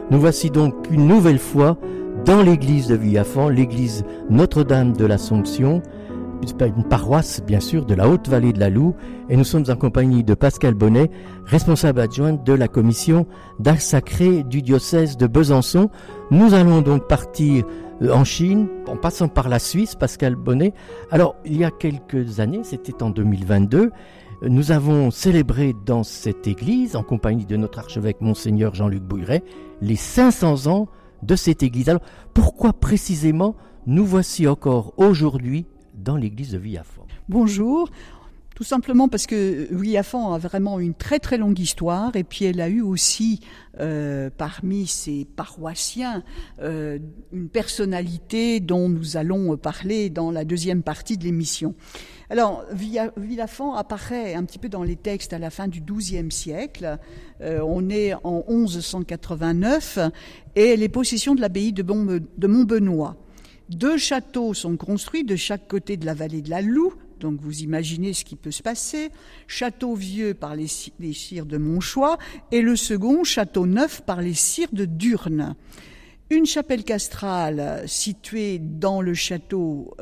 Nous voici donc une nouvelle fois dans l'église de Vuillafans, l'église Notre-Dame de l'Assomption, une paroisse bien sûr de la Haute-Vallée de la Loue, et nous sommes en compagnie de Pascal Bonnet, responsable adjointe de la commission d'art sacré du diocèse de Besançon. Nous allons donc partir en Chine, en passant par la Suisse, Pascal Bonnet. Alors, il y a quelques années, c'était en 2022, nous avons célébré dans cette église, en compagnie de notre archevêque Monseigneur Jean-Luc Bouilleret, les 500 ans de cette église. Alors, pourquoi précisément nous voici encore aujourd'hui dans l'église de Vuillafans? Bonjour. Tout simplement parce que Vuillafans a vraiment une très très longue histoire, et puis elle a eu aussi parmi ses paroissiens une personnalité dont nous allons parler dans la deuxième partie de l'émission. Alors, Vuillafans apparaît un petit peu dans les textes à la fin du XIIe siècle. On est en 1189 et elle est possession de l'abbaye de Montbenoît. 2 châteaux sont construits de chaque côté de la vallée de la Loue, donc vous imaginez ce qui peut se passer. Château vieux par les sires de Montchoix et le second, château neuf par les sires de Durnes. Une chapelle castrale située dans le château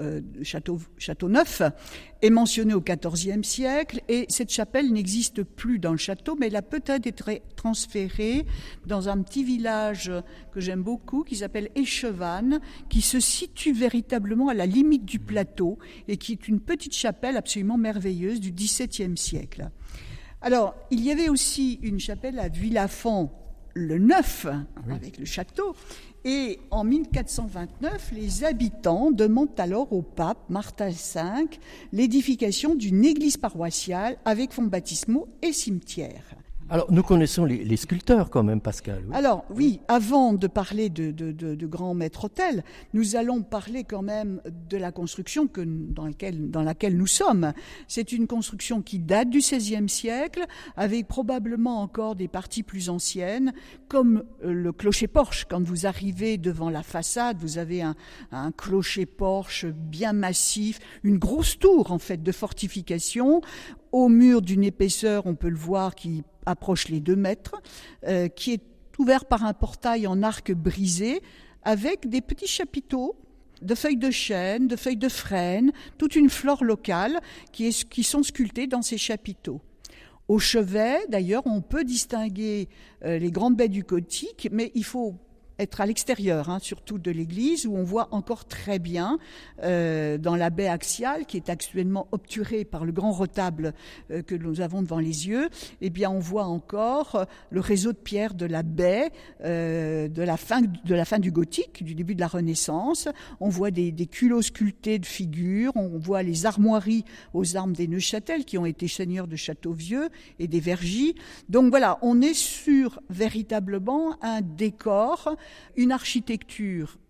neuf est mentionnée au XIVe siècle, et cette chapelle n'existe plus dans le château, mais elle a peut-être été transférée dans un petit village que j'aime beaucoup qui s'appelle Échevannes, qui se situe véritablement à la limite du plateau et qui est une petite chapelle absolument merveilleuse du XVIIe siècle. Alors, il y avait aussi une chapelle à Vuillafans le neuf, avec le château. Et en 1429, les habitants demandent alors au pape Martin V l'édification d'une église paroissiale avec fonts baptismaux et cimetière. Alors, nous connaissons les sculpteurs quand même, Pascal. Oui. Alors, oui, avant de parler de grands maîtres-autels, nous allons parler quand même de la construction dans laquelle nous sommes. C'est une construction qui date du XVIe siècle, avec probablement encore des parties plus anciennes, comme le clocher-porche. Quand vous arrivez devant la façade, vous avez un clocher-porche bien massif, une grosse tour, en fait, de fortification, au mur d'une épaisseur, on peut le voir, qui approche les 2 mètres, qui est ouvert par un portail en arc brisé avec des petits chapiteaux de feuilles de chêne, de feuilles de frêne, toute une flore locale qui sont sculptées dans ces chapiteaux. Au chevet, d'ailleurs, on peut distinguer les grandes baies du Gothique, mais il faut être à l'extérieur, surtout de l'église, où on voit encore très bien, dans la baie axiale, qui est actuellement obturée par le grand retable que nous avons devant les yeux, eh bien on voit encore le réseau de pierre de la baie de la fin du Gothique, du début de la Renaissance. On voit des culots sculptés de figures, on voit les armoiries aux armes des Neuchâtel, qui ont été seigneurs de Châteauvieux et des Vergy. Donc voilà, on est sur véritablement un décor, une architecture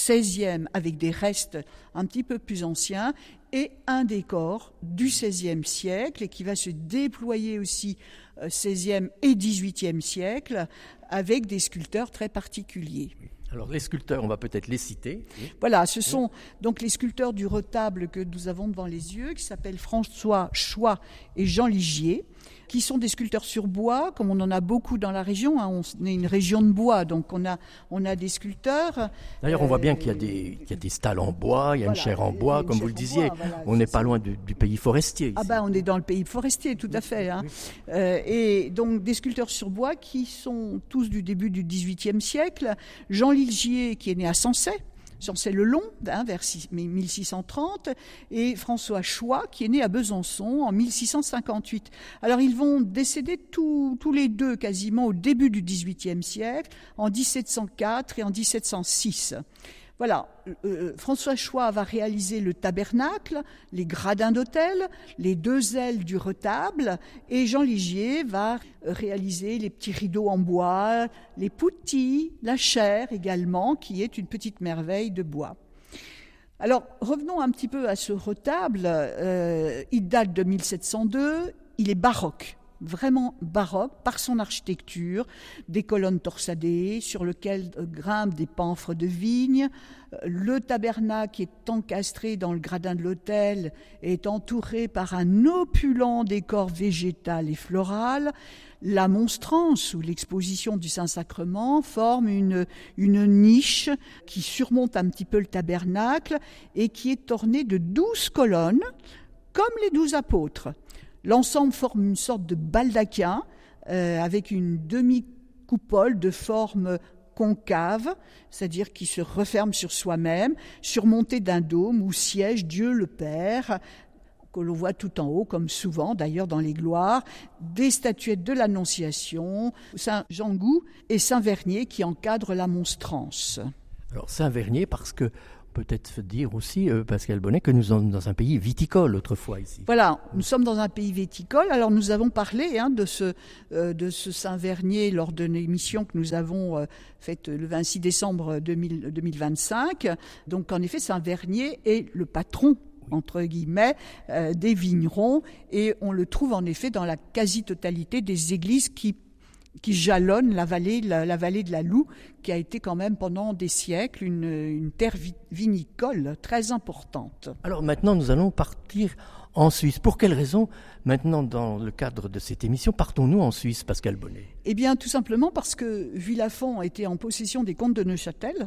16e avec des restes un petit peu plus anciens, et un décor du XVIe siècle et qui va se déployer aussi 16e et 18e siècle avec des sculpteurs très particuliers. Alors les sculpteurs, on va peut-être les citer. Voilà, ce sont donc les sculpteurs du retable que nous avons devant les yeux, qui s'appellent François Choix et Jean Ligier, qui sont des sculpteurs sur bois, comme on en a beaucoup dans la région. On est une région de bois, donc on a des sculpteurs. D'ailleurs, on voit bien qu'il y a des stalles en bois, il y a une chaire en bois, comme vous le disiez. On n'est pas loin du pays forestier. Ici. On est dans le pays forestier, tout à fait. Oui. Et donc des sculpteurs sur bois qui sont tous du début du XVIIIe siècle. Jean Ligier, qui est né à Sensey-le-Long, vers 1630, et François Choix, qui est né à Besançon en 1658. Alors, ils vont décéder tous les deux quasiment au début du XVIIIe siècle, en 1704 et en 1706. Voilà, François Choix va réaliser le tabernacle, les gradins d'autel, les 2 ailes du retable, et Jean Ligier va réaliser les petits rideaux en bois, les poutilles, la chaire également, qui est une petite merveille de bois. Alors, revenons un petit peu à ce retable. Il date de 1702, il est baroque. vraiment baroque par son architecture, des colonnes torsadées sur lesquelles grimpent des pamphes de vigne. Le tabernacle qui est encastré dans le gradin de l'autel est entouré par un opulent décor végétal et floral. La monstrance ou l'exposition du Saint-Sacrement forme une niche qui surmonte un petit peu le tabernacle et qui est ornée de 12 colonnes, comme les 12 apôtres. L'ensemble forme une sorte de baldaquin avec une demi-coupole de forme concave, c'est-à-dire qui se referme sur soi-même, surmonté d'un dôme où siège Dieu le Père, que l'on voit tout en haut, comme souvent d'ailleurs dans les gloires, des statuettes de l'Annonciation, Saint Jean-Gou et Saint Vernier qui encadrent la monstrance. Alors Saint Vernier, parce que peut-être dire aussi, Pascal Bonnet, que nous sommes dans un pays viticole autrefois ici. Voilà, nous sommes dans un pays viticole. Alors nous avons parlé de ce Saint Vernier lors d'une émission que nous avons faite le 26 décembre 2025. Donc en effet, Saint Vernier est le patron entre guillemets, des vignerons, et on le trouve en effet dans la quasi-totalité des églises qui jalonnent la vallée de la Loue, qui a été quand même pendant des siècles une terre vinicole très importante. Alors maintenant, nous allons partir en Suisse. Pour quelle raison, maintenant, dans le cadre de cette émission, partons-nous en Suisse, Pascal Bonnet ? Eh bien, tout simplement parce que Villafon était en possession des comtes de Neuchâtel.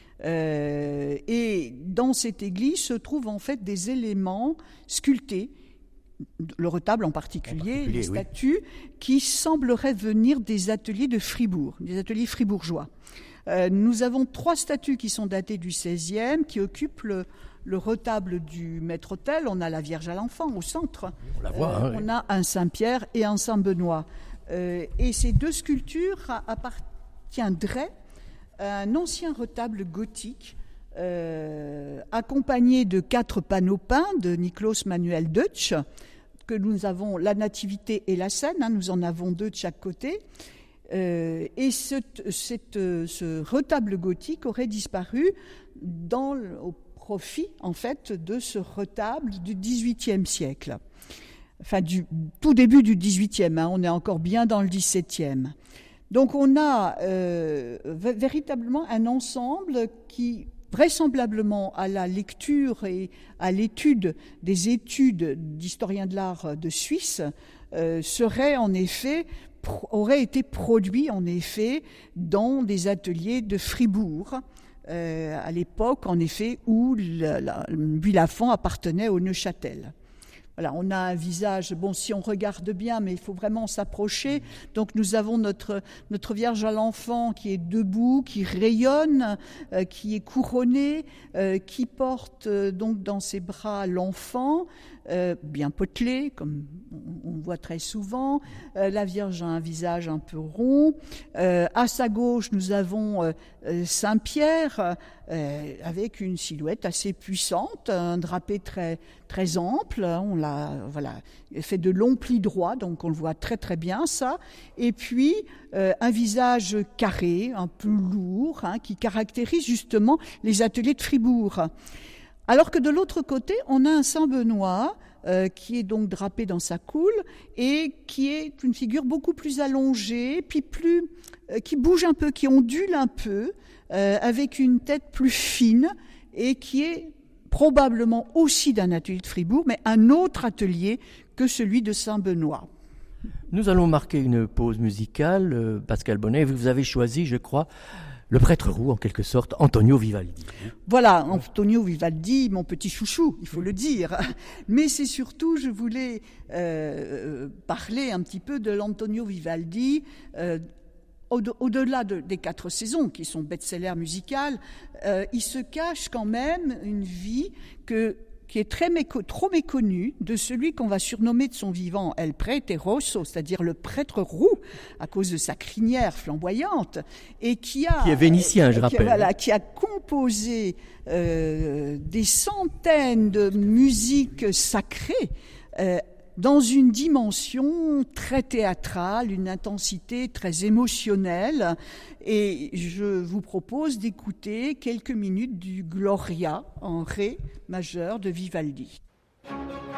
Et dans cette église se trouvent en fait des éléments sculptés, le retable en particulier les statues, qui sembleraient venir des ateliers de Fribourg, des ateliers fribourgeois. Nous avons 3 statues qui sont datées du XVIe, qui occupent le retable du maître-autel. On a la Vierge à l'Enfant au centre. On la voit, on a un Saint-Pierre et un Saint-Benoît. Et ces 2 sculptures appartiendraient un ancien retable gothique accompagné de 4 panneaux peints de Niklaus Manuel Deutsch, que nous avons la Nativité et la Scène, nous en avons 2 de chaque côté. Et ce retable gothique aurait disparu au profit en fait de ce retable du XVIIIe siècle. Enfin, du tout début du XVIIIe, on est encore bien dans le XVIIe. Donc on a véritablement un ensemble qui, vraisemblablement à la lecture et à l'étude des études d'historiens de l'art de Suisse, aurait été produit en effet dans des ateliers de Fribourg, à l'époque en effet où Villafon appartenait au Neuchâtel. Voilà, on a un visage, si on regarde bien, mais il faut vraiment s'approcher. Donc nous avons notre Vierge à l'Enfant qui est debout, qui rayonne, qui est couronnée, qui porte donc dans ses bras l'enfant, bien potelé, comme on voit très souvent. La Vierge a un visage un peu rond. À sa gauche, nous avons Saint-Pierre, avec une silhouette assez puissante, un drapé très, très ample. On l'a fait de longs plis droits, donc on le voit très très bien ça. Et puis un visage carré, un peu lourd, qui caractérise justement les ateliers de Fribourg. Alors que de l'autre côté, on a un Saint-Benoît qui est donc drapé dans sa coule et qui est une figure beaucoup plus allongée, puis qui bouge un peu, qui ondule un peu, avec une tête plus fine et qui est probablement aussi d'un atelier de Fribourg, mais un autre atelier que celui de Saint-Benoît. Nous allons marquer une pause musicale. Pascal Bonnet, vous avez choisi, je crois, le prêtre roux, en quelque sorte, Antonio Vivaldi. Voilà, Antonio Vivaldi, mon petit chouchou, il faut le dire. Mais c'est surtout, je voulais parler un petit peu de l'Antonio Vivaldi, au-delà des 4 saisons, qui sont best-sellers musicales, il se cache quand même une vie qui est trop méconnue de celui qu'on va surnommer de son vivant El Prete Rosso, c'est-à-dire le prêtre roux, à cause de sa crinière flamboyante, et qui est vénitien, je rappelle. Qui a composé des centaines de musiques sacrées, dans une dimension très théâtrale, une intensité très émotionnelle. Et je vous propose d'écouter quelques minutes du Gloria en Ré majeur de Vivaldi.